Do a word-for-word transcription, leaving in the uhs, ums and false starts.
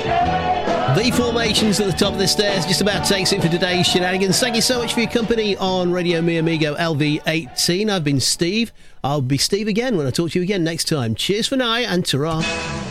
The Formations at the top of the stairs just about takes it for today's shenanigans. Thank you so much for your company on Radio Mi Amigo L V eighteen. I've been Steve. I'll be Steve again when I talk to you again next time. Cheers for now and ta-ra.